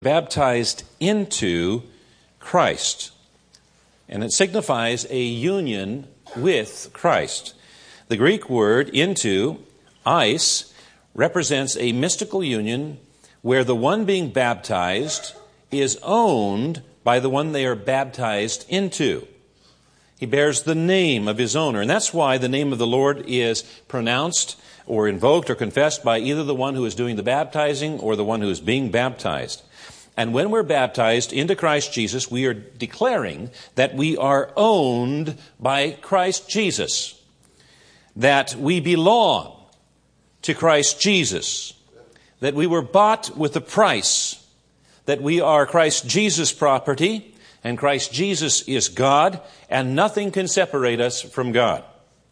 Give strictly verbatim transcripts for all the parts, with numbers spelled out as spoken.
baptized into Christ. And it signifies a union with Christ. The Greek word into, eis, represents a mystical union where the one being baptized is owned by the one they are baptized into. He bears the name of his owner. And that's why the name of the Lord is pronounced or invoked or confessed by either the one who is doing the baptizing or the one who is being baptized. And when we're baptized into Christ Jesus, we are declaring that we are owned by Christ Jesus, that we belong to Christ Jesus, that we were bought with a price, that we are Christ Jesus' property, and Christ Jesus is God, and nothing can separate us from God.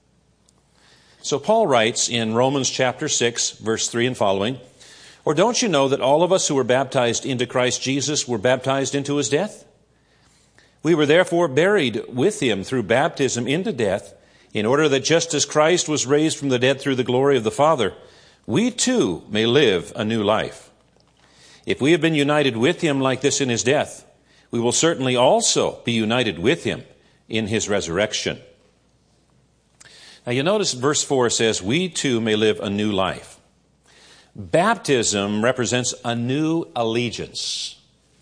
So Paul writes in Romans chapter six, verse three and following, "Or don't you know that all of us who were baptized into Christ Jesus were baptized into his death? We were therefore buried with him through baptism into death, in order that just as Christ was raised from the dead through the glory of the Father, we too may live a new life. If we have been united with him like this in his death, we will certainly also be united with him in his resurrection." Now you notice verse four says, "We too may live a new life." Baptism represents a new allegiance,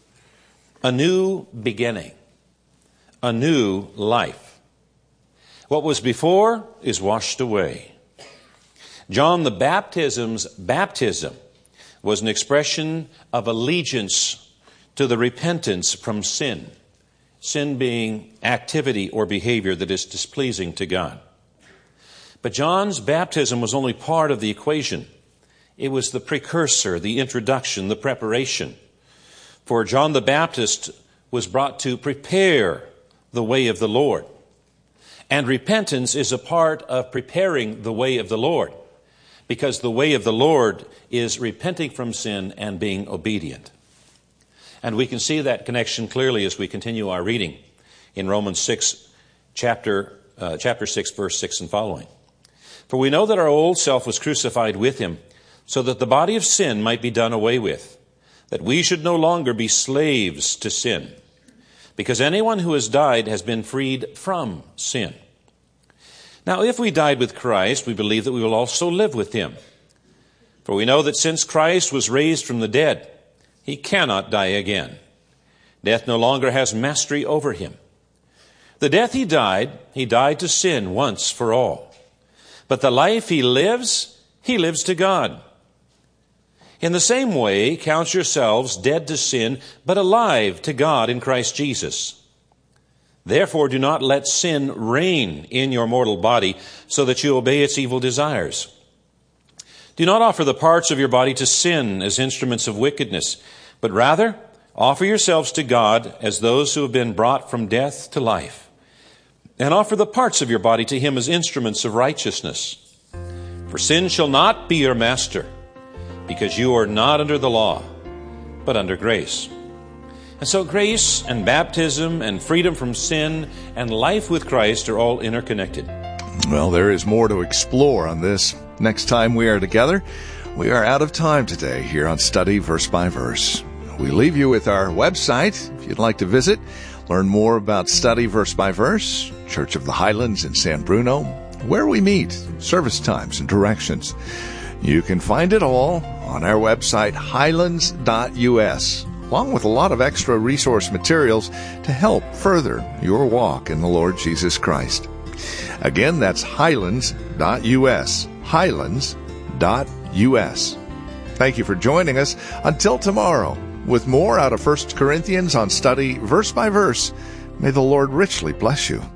a new beginning, a new life. What was before is washed away. John the Baptist's baptism was an expression of allegiance to the repentance from sin, sin being activity or behavior that is displeasing to God. But John's baptism was only part of the equation. It was the precursor, the introduction, the preparation. For John the Baptist was brought to prepare the way of the Lord. And repentance is a part of preparing the way of the Lord, because the way of the Lord is repenting from sin and being obedient. And we can see that connection clearly as we continue our reading in Romans six, chapter, uh, chapter six, verse six and following. "For we know that our old self was crucified with him, so that the body of sin might be done away with, that we should no longer be slaves to sin, because anyone who has died has been freed from sin. Now, if we died with Christ, we believe that we will also live with him. For we know that since Christ was raised from the dead, he cannot die again. Death no longer has mastery over him. The death he died, he died to sin once for all. But the life he lives, he lives to God. In the same way, count yourselves dead to sin, but alive to God in Christ Jesus. Therefore, do not let sin reign in your mortal body, so that you obey its evil desires. Do not offer the parts of your body to sin as instruments of wickedness, but rather offer yourselves to God as those who have been brought from death to life, and offer the parts of your body to him as instruments of righteousness. For sin shall not be your master, because you are not under the law, but under grace." And so grace and baptism and freedom from sin and life with Christ are all interconnected. Well, there is more to explore on this. Next time we are together, we are out of time today here on Study Verse by Verse. We leave you with our website if you'd like to visit, learn more about Study Verse by Verse, Church of the Highlands in San Bruno, where we meet, service times and directions. You can find it all on our website, highlands dot u s, along with a lot of extra resource materials to help further your walk in the Lord Jesus Christ. Again, that's highlands dot u s, highlands dot u s. Thank you for joining us. Until tomorrow, with more out of First Corinthians on Study Verse by Verse, may the Lord richly bless you.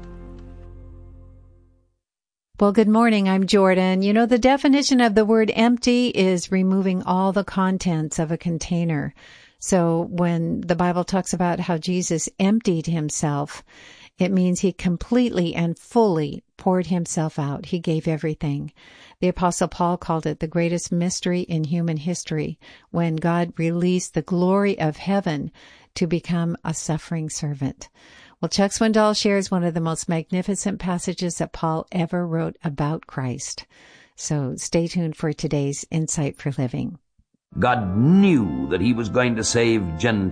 Well, good morning. I'm Jordan. You know, the definition of the word empty is removing all the contents of a container. So when the Bible talks about how Jesus emptied himself, it means he completely and fully poured himself out. He gave everything. The Apostle Paul called it the greatest mystery in human history, when God released the glory of heaven to become a suffering servant. Well, Chuck Swindoll shares one of the most magnificent passages that Paul ever wrote about Christ. So stay tuned for today's Insight for Living. God knew that he was going to save Gentiles.